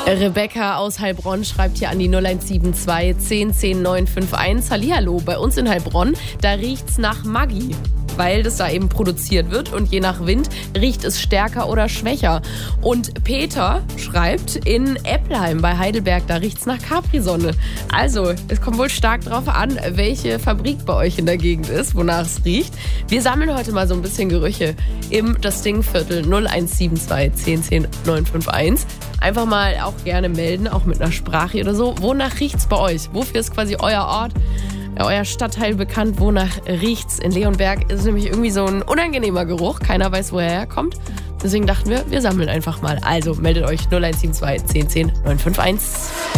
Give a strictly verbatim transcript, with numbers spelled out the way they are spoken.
Rebecca aus Heilbronn schreibt hier an die null eins sieben zwei zehn zehn neun fünf eins. Hallihallo, bei uns in Heilbronn, da riecht's nach Maggi, weil das da eben produziert wird und je nach Wind riecht es stärker oder schwächer. Und Peter schreibt, in Eppelheim bei Heidelberg, da riecht's nach Capri-Sonne. Also, es kommt wohl stark drauf an, welche Fabrik bei euch in der Gegend ist, wonach es riecht. Wir sammeln heute mal so ein bisschen Gerüche im Das Ding-Viertel null eins sieben zwei zehn zehn neun fünf eins. Einfach mal auch gerne melden, auch mit einer Sprache oder so. Wonach riecht's bei euch? Wofür ist quasi euer Ort, euer Stadtteil bekannt? Wonach riecht's? In Leonberg ist nämlich irgendwie so ein unangenehmer Geruch. Keiner weiß, woher er kommt. Deswegen dachten wir, wir sammeln einfach mal. Also meldet euch null eins sieben zwei zehn zehn neun fünf eins.